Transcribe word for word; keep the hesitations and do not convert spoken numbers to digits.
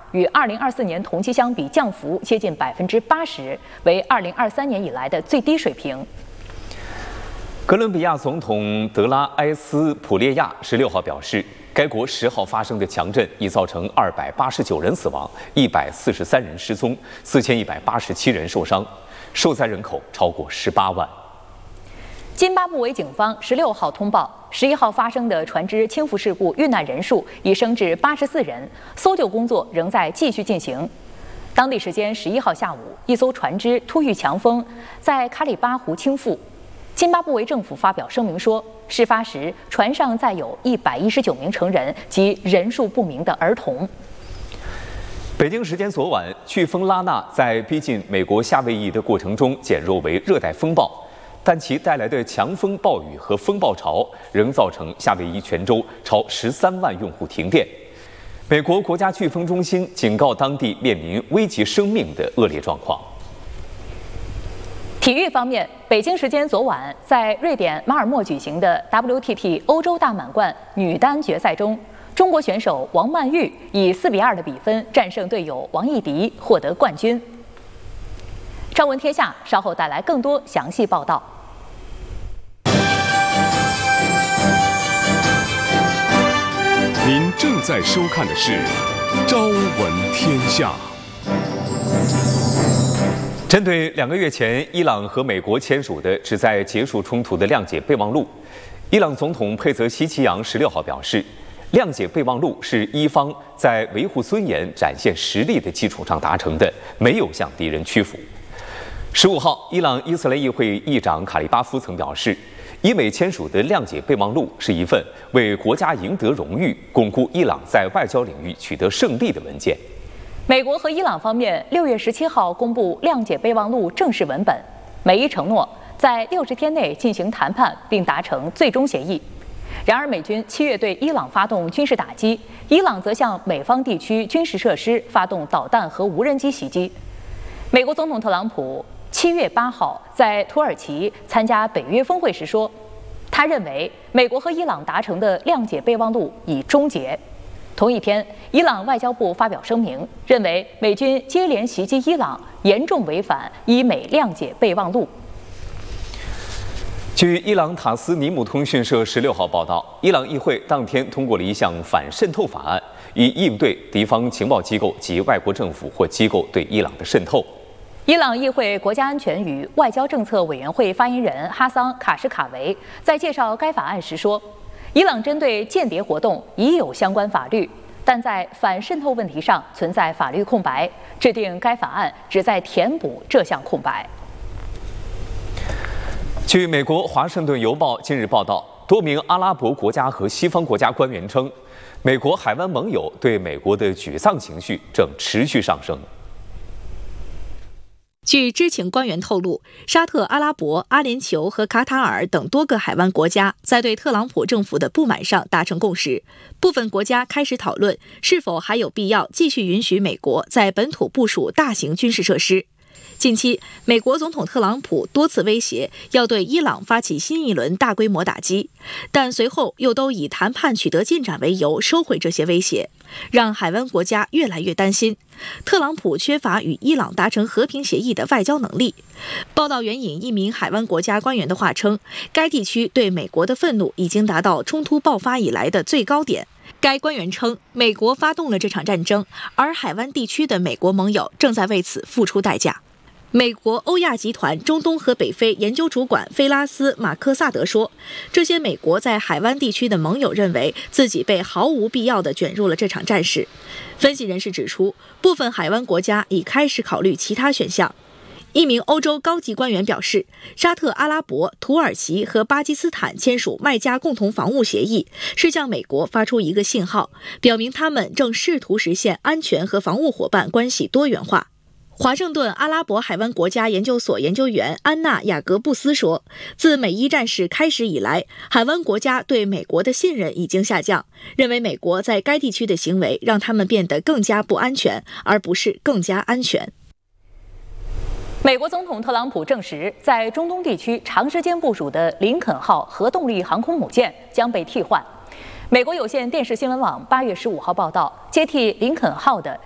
与二零二四年同期相比降幅接近百分之八十，为二零二三年以来的最低水平。 哥伦比亚总统德拉埃斯普列亚十六号表示，该国十号发生的强震已造成二百八十九人死亡，一百四十三人失踪，四千一百八十七人受伤，受灾人口超过十八万。 津巴布韦警方十六号通报，十一号发生的船只倾覆事故遇难人数已升至八十四人，搜救工作仍在继续进行。当地时间十一号下午，一艘船只突遇强风，在卡里巴湖倾覆。津巴布韦政府发表声明说，事发时船上载有一百一十九名成人及人数不明的儿童。 北京时间昨晚，飓风拉纳在逼近美国夏威夷的过程中减弱为热带风暴，但其带来的强风暴雨和风暴潮仍造成夏威夷全州超十三万用户停电。美国国家飓风中心警告当地面临危及生命的恶劣状况。 体育方面，北京时间昨晚在瑞典马尔默举行的 W T T 欧洲大满贯女单决赛中，中国选手王曼玉以四比二的比分战胜队友王艺迪，获得冠军。朝闻天下稍后带来更多详细报道。 您正在收看的是《朝闻天下》。 针对两个月前伊朗和美国签署的旨在结束冲突的谅解备忘录，伊朗总统佩泽西奇扬十六号表示，谅解备忘录是伊方在维护尊严、展现实力的基础上达成的，没有向敌人屈服。十五号，伊朗伊斯兰议会议长卡利巴夫曾表示，伊美签署的谅解备忘录是一份为国家赢得荣誉、巩固伊朗在外交领域取得胜利的文件。 美国和伊朗方面六月十七号公布谅解备忘录正式文本，美伊承诺在六十天内进行谈判并达成最终协议。然而，美军七月对伊朗发动军事打击，伊朗则向美方地区军事设施发动导弹和无人机袭击。美国总统特朗普七月八号在土耳其参加北约峰会时说，他认为美国和伊朗达成的谅解备忘录已终结。同一天，伊朗外交部发表声明，认为美军接连袭击伊朗，严重违反伊美谅解备忘录。 据伊朗塔斯尼姆通讯社十六号报道，伊朗议会当天通过了一项反渗透法案，以应对敌方情报机构及外国政府或机构对伊朗的渗透。 伊朗议会国家安全与外交政策委员会发言人哈桑卡什卡维在介绍该法案时说，伊朗针对间谍活动已有相关法律，但在反渗透问题上存在法律空白，制定该法案旨在填补这项空白。 据美国《华盛顿邮报》近日报道，多名阿拉伯国家和西方国家官员称，美国海湾盟友对美国的沮丧情绪正持续上升。 据知情官员透露，沙特阿拉伯、阿联酋和卡塔尔等多个海湾国家在对特朗普政府的不满上达成共识，部分国家开始讨论是否还有必要继续允许美国在本土部署大型军事设施。近期，美国总统特朗普多次威胁要对伊朗发起新一轮大规模打击，但随后又都以谈判取得进展为由收回这些威胁，让海湾国家越来越担心特朗普缺乏与伊朗达成和平协议的外交能力。报道援引一名海湾国家官员的话称，该地区对美国的愤怒已经达到冲突爆发以来的最高点。该官员称，美国发动了这场战争，而海湾地区的美国盟友正在为此付出代价。美国欧亚集团中东和北非研究主管菲拉斯·马克萨德说，这些美国在海湾地区的盟友认为自己被毫无必要地卷入了这场战事。分析人士指出，部分海湾国家已开始考虑其他选项。一名欧洲高级官员表示，沙特阿拉伯、土耳其和巴基斯坦签署麦加共同防务协议，是向美国发出一个信号，表明他们正试图实现安全和防务伙伴关系多元化。华盛顿阿拉伯海湾国家研究所研究员安娜·雅各布斯说，自美伊战事开始以来，海湾国家对美国的信任已经下降，认为美国在该地区的行为让他们变得更加不安全，而不是更加安全。 美国总统特朗普证实，在中东地区长时间部署的林肯号核动力航空母舰将被替换。美国有线电视新闻网八月十五号报道，接替林肯号的